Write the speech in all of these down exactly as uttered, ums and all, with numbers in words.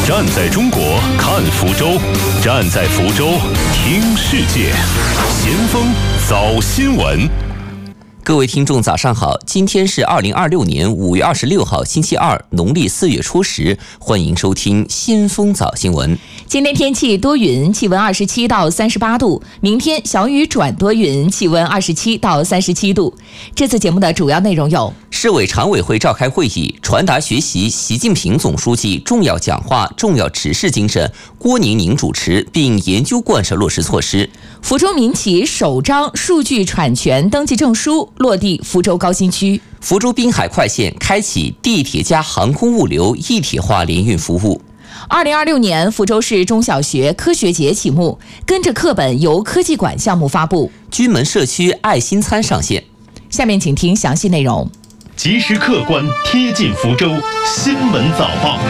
站在中国看福州，站在福州听世界。先锋早新闻。 各位听众早上好，今天是二零二六年五月二十六号星期二，农历四月初十，欢迎收听先锋早新闻。 今天天气多云，气温二十七到三十八度，明天小雨转多云，气温二十七到三十七度。这次节目的主要内容有： 市委常委会召开会议，传达学习习近平总书记重要讲话、重要指示精神，郭宁宁主持并研究贯彻落实措施。 福州民企首张数据产权登记证书落地福州高新区。 福州滨海快线开启地铁加航空物流一体化联运服务。 二零二六年福州市中小学科学节启幕，跟着课本由科技馆项目发布。 居门社区爱心餐上线。 下面请听详细内容。 及时客观贴近福州新闻早报。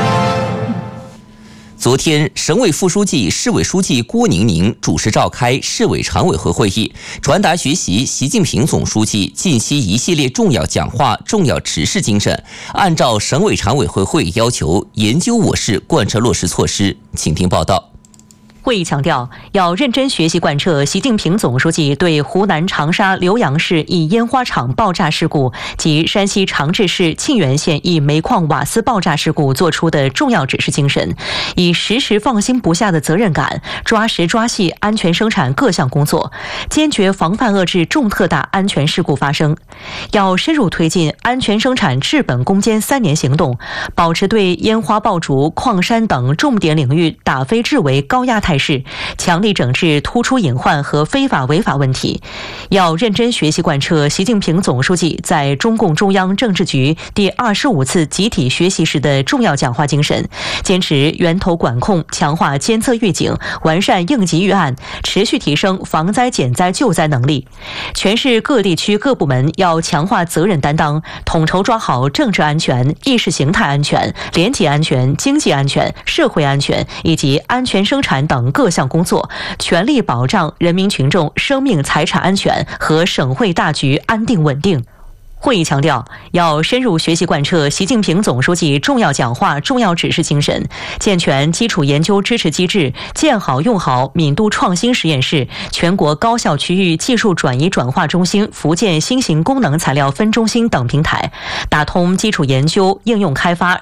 昨天，省委副书记、市委书记郭宁宁主持召开市委常委会会议，传达学习习近平总书记近期一系列重要讲话、重要指示精神，按照省委常委会会议要求，研究我市贯彻落实措施。请听报道。 会议强调，要认真学习贯彻习近平总书记对湖南长沙浏阳市一烟花厂爆炸事故及山西长治市沁源县一煤矿瓦斯爆炸事故作出的重要指示精神，以时时放心不下的责任感，抓实抓细安全生产各项工作，坚决防范遏制重特大安全事故发生。要深入推进安全生产治本攻坚三年行动，保持对烟花爆竹、矿山等重点领域打非治为高压态势，强力整治突出隐患和非法违法问题。要认真学习贯彻习近平总书记在中共中央政治局第二十五次集体学习时的重要讲话精神，坚持源头管控，强化监测预警，完善应急预案，持续提升防灾减灾救灾能力。全市各地区各部门要强化责任担当，统筹抓好政治安全、意识形态安全、廉洁安全、经济安全、社会安全以及安全生产等各项工作，全力保障人民群众生命财产安全和省会大局安定稳定。会议强调，要深入学习贯彻习近平总书记重要讲话、重要指示精神，健全基础研究支持机制，建好用好闽都创新实验室、全国高校区域技术转移转化中心福建新型功能材料分中心等平台，打通基础研究、应用开发、